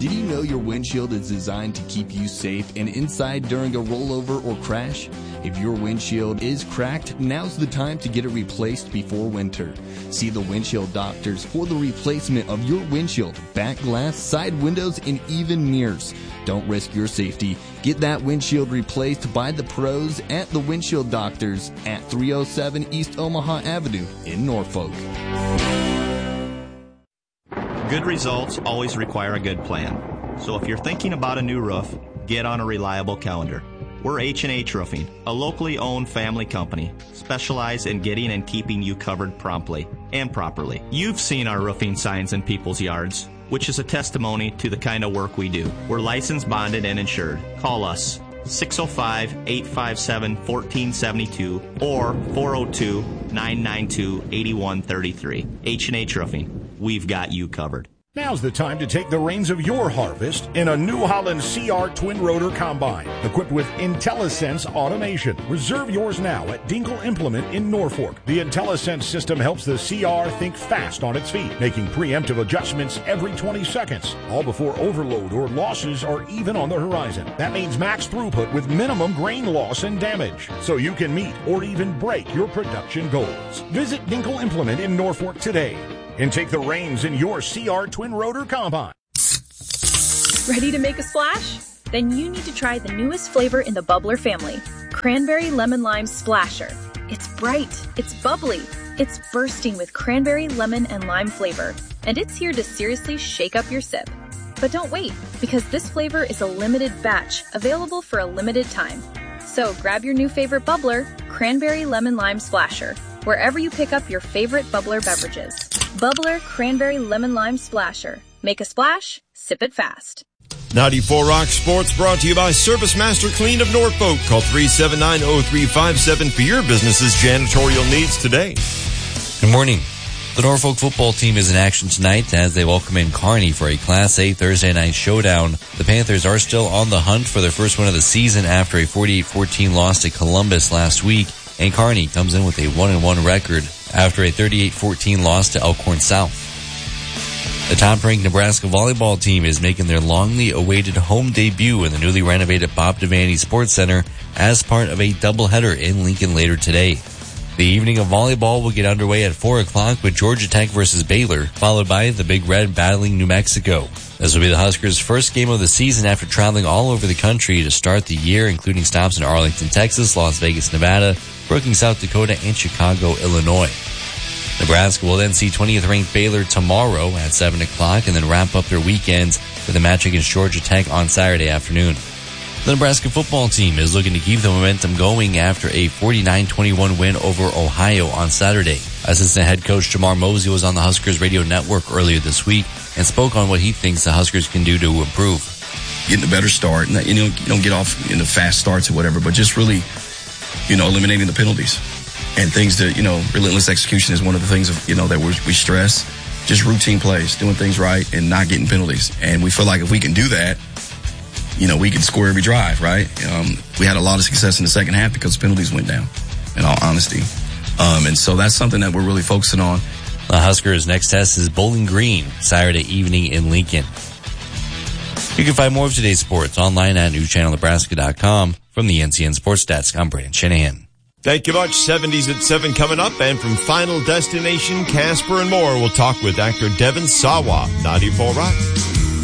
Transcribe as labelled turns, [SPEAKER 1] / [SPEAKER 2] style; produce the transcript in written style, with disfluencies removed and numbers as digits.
[SPEAKER 1] Did you know your windshield is designed to keep you safe and inside during a rollover or crash? If your windshield is cracked, now's the time to get it replaced before winter. See the windshield doctors for the replacement of your windshield, back glass, side windows, and even mirrors. Don't risk your safety. Get that windshield replaced by the pros at the Windshield Doctors at 307 East Omaha Avenue in Norfolk.
[SPEAKER 2] Good results always require a good plan. So if you're thinking about a new roof, get on a reliable calendar. We're H&H Roofing, a locally owned family company, specialized in getting and keeping you covered promptly and properly. You've seen our roofing signs in people's yards, which is a testimony to the kind of work we do. We're licensed, bonded, and insured. Call us 605-857-1472 or 402-992-8133. H&H Roofing. We've got you covered.
[SPEAKER 3] Now's the time to take the reins of your harvest in a New Holland CR Twin Rotor Combine, equipped with IntelliSense automation. Reserve yours now at Dinkle Implement in Norfolk. The IntelliSense system helps the CR think fast on its feet, making preemptive adjustments every 20 seconds, all before overload or losses are even on the horizon. That means max throughput with minimum grain loss and damage, so you can meet or even break your production goals. Visit Dinkle Implement in Norfolk today and take the reins in your CR Twin Rotor Combine.
[SPEAKER 4] Ready to make a splash? Then you need to try the newest flavor in the Bubbler family, Cranberry Lemon Lime Splasher. It's bright, it's bubbly, it's bursting with cranberry, lemon, and lime flavor, and it's here to seriously shake up your sip. But don't wait, because this flavor is a limited batch, available for a limited time. So grab your new favorite Bubbler, Cranberry Lemon Lime Splasher, wherever you pick up your favorite Bubbler beverages. Bubbler Cranberry Lemon Lime Splasher. Make a splash, sip it fast.
[SPEAKER 5] 94 Rock Sports brought to you by Service Master Clean of Norfolk. Call 379-0357 for your business's janitorial needs today.
[SPEAKER 6] Good morning. The Norfolk football team is in action tonight as they welcome in Kearney for a Class A Thursday night showdown. The Panthers are still on the hunt for their first win of the season after a 48-14 loss to Columbus last week. And Kearney comes in with a 1-1 record after a 38-14 loss to Elkhorn South. The top-ranked Nebraska volleyball team is making their longly awaited home debut in the newly renovated Bob Devaney Sports Center as part of a doubleheader in Lincoln later today. The evening of volleyball will get underway at 4 o'clock with Georgia Tech versus Baylor, followed by the Big Red battling New Mexico. This will be the Huskers' first game of the season after traveling all over the country to start the year, including stops in Arlington, Texas, Las Vegas, Nevada, Brookings, South Dakota, and Chicago, Illinois. Nebraska will then see 20th-ranked Baylor tomorrow at 7 o'clock and then wrap up their weekends with a match against Georgia Tech on Saturday afternoon. The Nebraska football team is looking to keep the momentum going after a 49-21 win over Ohio on Saturday. Assistant head coach Jamar Mosey was on the Huskers radio network earlier this week and spoke on what he thinks the Huskers can do to improve.
[SPEAKER 7] Getting a better start, you don't get off in the fast starts or whatever, but just really, eliminating the penalties and things that, relentless execution is one of the things that we stress. Just routine plays, doing things right and not getting penalties. And we feel like if we can do that, we can score every drive, right? We had a lot of success in the second half because penalties went down, in all honesty. And so that's something that we're really focusing on.
[SPEAKER 6] The Huskers' next test is Bowling Green, Saturday evening in Lincoln. You can find more of today's sports online at newschannelnebraska.com. From the NCN Sports Desk, I'm Brandon Shanahan.
[SPEAKER 5] Thank you much. 70s at 7 coming up. And from Final Destination, Casper and more, we'll talk with actor Devin Sawa. 94 Rock.